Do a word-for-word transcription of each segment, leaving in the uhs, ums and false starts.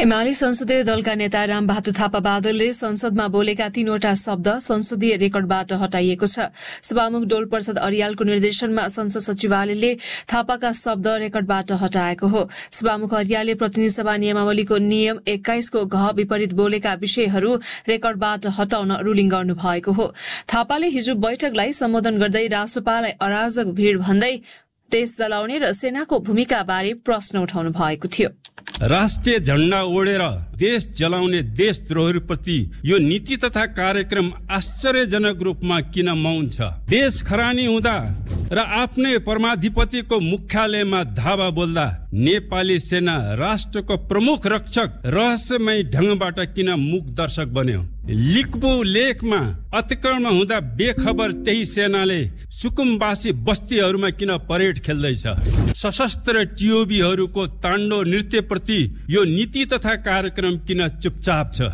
एमाले संसदीय दलका नेता रामबहादुर थापा बादलले संसदमा बोलेका तीनवटा शब्द संसदीय रेकर्डबाट हटाइएको छ। सभामुख डोल प्रसाद अरियालको निर्देशनमा संसद सचिवालयले थापाका शब्द रेकर्डबाट हटाएको हो। सभामुख अरियालले प्रतिनिधि सभा नियमावलीको नियम एक्काइसको घ विपरीत बोलेका विषयहरू रेकर्डबाट हटाउन रुलिङ गर्नुभएको हो। थापाले हिजो बैठकलाई सम्बोधन गर्दै राष्ट्रपालाई अराजक भीड़ भन्दै देश जलाउने र सेनाको भूमिका बारे प्रश्न उठाउनु भएको थियो। राष्ट्रिय झण्डा ओढेर देश जलाउने देशद्रोहप्रति यो नीति तथा कार्यक्रम आश्चर्यजनक रूपमा किन मौन छ? देश खरानी हुँदा र आफ्नै परमाधिपतिको मुख्यालयमा धावा बोल्दा नेपाली सेना राष्ट्रको प्रमुख रक्षक रहस्यमय ढंगबाट किन मूक दर्शक बन्यो? लिक्बु लेखमा अतिक्रमण हुँदा बेखबर त्यही सेनाले सुकुम्बासी बस्तीहरूमा किन परेड खेल्दैछ? सशस्त्र टिओबीहरूको ताण्डव नृत्यप्रति यो नीति तथा कार्यक्रम किन चुपचाप छ?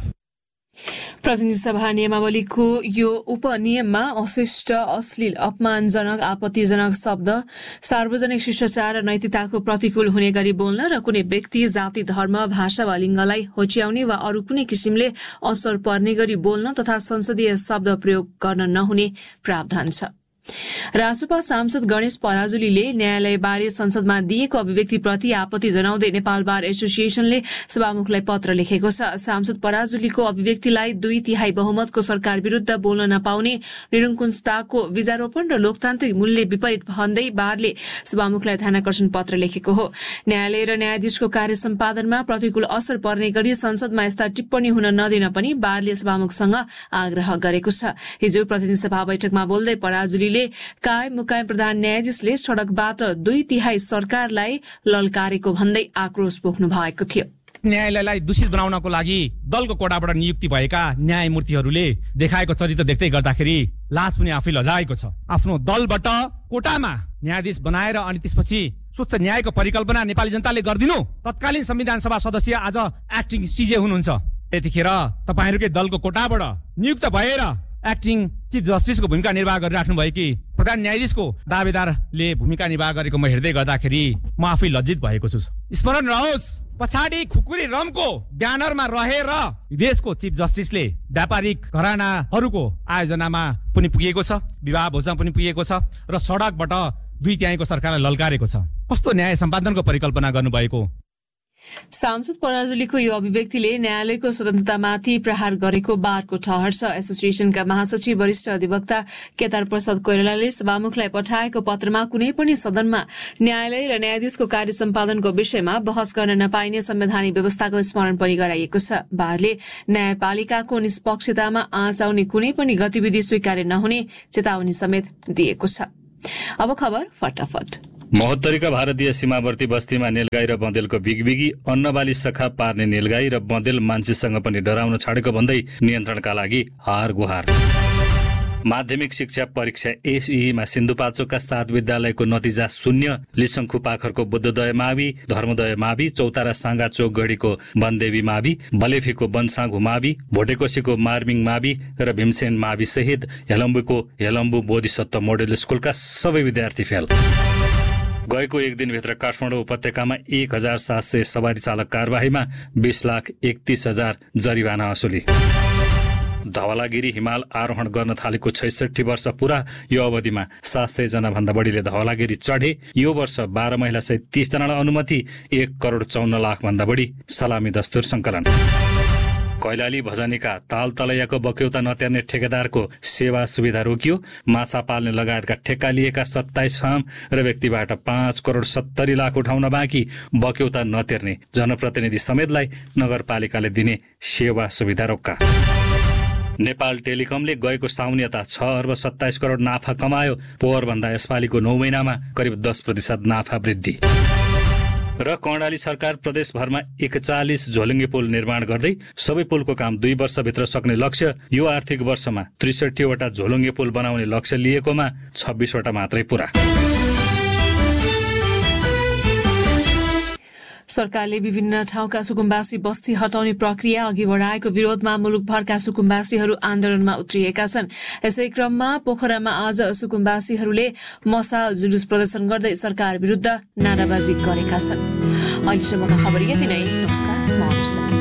प्रतिनिधि सभा नियमावलीको यो उपनियममा अशिष्ट, अश्लील, अपमानजनक, आपत्तिजनक शब्द सार्वजनिक शिष्टाचार र नैतिकताको प्रतिकूल हुने गरी बोल्न र कुनै व्यक्ति, जाति, धर्म, भाषा वा लिङ्गलाई होच्याउने वा अरू कुनै किसिमले असर पर्ने गरी बोल्न तथा संसदीय शब्द प्रयोग गर्न नहुने प्रावधान छ। राष्ट्रपा सांसद गणेश पराजुलीले न्यायालयबारे संसदमा दिएको अभिव्यक्तिप्रति आपत्ति जनाउँदै नेपाल बार एसोसिएसनले सभामुखलाई पत्र लेखेको छ। सांसद पराजुलीको अभिव्यक्तिलाई दुई तिहाई बहुमतको सरकार विरूद्ध बोल्न नपाउने निरङ्कुशताको बीजारोपण र लोकतान्त्रिक मूल्य विपरीत भन्दै बारले सभामुखलाई ध्यानाकर्षण पत्र लेखेको हो। न्यायालय र न्यायाधीशको कार्य सम्पादनमा प्रतिकूल असर पर्ने गरी संसदमा यस्ता टिप्पणी हुन नदिन पनि बारले सभामुखसँग आग्रह गरेको छ। हिजो प्रतिनिधि सभा बैठकमा बोल्दै पराजुलीले कायम मुकायम प्रधान न्यायाधीशले सड़कबाट दुई तिहाई सरकारलाई ललकारेको भन्दै आक्रोश पोख्नु भएको थियो। न्यायालयलाई दूषित बनाउनको लागि दलको कोटाबाट नियुक्ति भएका न्यायमूर्तिहरूले देखाएको चरित्र देख्दै गर्दाखेरि लाज पनि आफै लजाएको छ। आफ्नो दलबाट कोटामा न्यायाधीश बनाएर अनि त्यसपछि स्वच्छ न्यायको परिकल्पना नेपाली जनताले गर्दिनु। तत्कालीन संविधान सभा सदस्य आज एक्टिङ सिजे हुनुहुन्छ। त्यतिखेर तपाईहरुकै दलको कोटाबाट नियुक्त भएर एक्टिङ चिफ जस्टिसको भूमिका निर्वाह गरिराख्नु भएकी प्रधान न्यायाधीशको दावेदारले भूमिका निर्वाह गरेको म हेर्दै गर्दाखेरि म आफै लज्जित भएको छु। स्मरण रहोस्, पछाडि खुकुरी रमको ब्यानरमा रहेर देशको चिफ जस्टिसले व्यापारिक घरानाहरूको आयोजनामा पनि पुगेको छ, विवाह भोजमा पनि पुगेको छ र सडकबाट दुई तिहाईको सरकारलाई ललकारेको छ। कस्तो न्याय सम्पादनको परिकल्पना गर्नुभएको? सांसद पराजुलीको यो अभिव्यक्तिले न्यायालयको स्वतन्त्रतामाथि प्रहार गरेको बारको ठहर छ। एसोसिएसनका महासचिव वरिष्ठ अधिवक्ता केदार प्रसाद कोइरालाले सभामुखलाई पठाएको पत्रमा कुनै पनि सदनमा न्यायालय र न्यायाधीशको कार्य सम्पादनको विषयमा बहस गर्न नपाइने संवैधानिक व्यवस्थाको स्मरण पनि गराइएको छ। बारले न्यायपालिकाको निष्पक्षतामा आँच आउने कुनै पनि गतिविधि स्वीकार्य नहुने चेतावनी समेत दिएको छ। अब खबर फटाफट। महोत्तरीका भारतीय सीमावर्ती बस्तीमा नेलगाई र बँदेलको बिगबिगी, अन्नबाली सखा पार्ने नेलगाई र बँदेल मान्छेसँग पनि डराउन छाडेको भन्दै नियन्त्रणका लागि हार गुहार। माध्यमिक शिक्षा परीक्षा एसईमा सिन्धुपाल्चोकका सात विद्यालयको नतिजा शून्य। लिसङ्खु पाखरको बुद्धदय मावि, धर्मदय मावि, चौतारा साङ्गा चोक गढीको वनदेवी मावि, बलेफीको वनसाँघु मावि, भोटेकोसीको मार्मिङ मावि र भीमसेन मावि सहित हेलम्बुको हेलम्बु बोधिसत्व मोडेल स्कुलका सबै विद्यार्थी फेल। गएको एक दिनभित्र काठमाडौँ उपत्यकामा एक हजार सात सय सवारी चालक कारबाहीमा बीस लाख एकतीस हजार जरिवाना असुली। धवलागिरी हिमाल आरोहण गर्न थालेको छैसठी वर्ष पुरा। यो अवधिमा सात सय जना भन्दा बढीले धवलागिरी चढे। यो वर्ष बाह्र महिला सहित तीस जनालाई अनुमति, एक करोड चौन्न लाख भन्दा बढी सलामी दस्तुर संकलन। कैलाली भजनीका ताल तलैयाको बक्यौता नतिर्ने ठेकेदारको सेवा सुविधा रोकियो। माछा पाल्ने लगायतका ठेक्का लिएका सत्ताइस फार्म र व्यक्तिबाट पाँच करोड सत्तरी लाख उठाउन बाँकी। बक्यौता नतिर्ने जनप्रतिनिधि समेतलाई नगरपालिकाले दिने सेवा सुविधा रोक्का। नेपाल टेलिकमले गएको साउन यता छ अर्ब सत्ताइस करोड नाफा कमायो। पोहोरभन्दा यसपालिको नौ महिनामा करिब दस प्रतिशत नाफा वृद्धि। र कर्णाली सरकार प्रदेशभरमा एकचालिस झोलुङ्गे पुल निर्माण गर्दै सबै पुलको काम दुई वर्षभित्र सक्ने लक्ष्य। यो आर्थिक वर्षमा त्रिसठीवटा झोलुङ्गे पुल बनाउने लक्ष्य लिएकोमा छब्बीसवटा मात्रै पूरा। सरकारले विभिन्न ठाउँका सुकुम्बासी बस्ती हटाउने प्रक्रिया अघि बढाएको विरोधमा मुलुकभरका सुकुम्बासीहरू आन्दोलनमा उत्रिएका छन्। यसै क्रममा पोखरामा आज सुकुम्बासीहरूले मसाल जुलुस प्रदर्शन गर्दै सरकार विरूद्ध नाराबाजी गरेका छन्। अहिलेसम्मका खबर यति नै। नमस्कार।